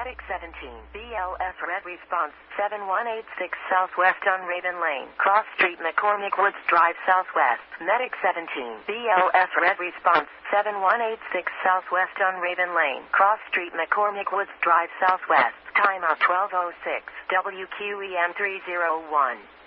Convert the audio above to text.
Medic 17, BLS Red Response, 7186 Southwest on Raven Lane, Cross Street, McCormick Woods Drive Southwest. Medic 17, BLS Red Response, 7186 Southwest on Raven Lane, Cross Street, McCormick Woods Drive Southwest. Timeout 1206, WQEM 301.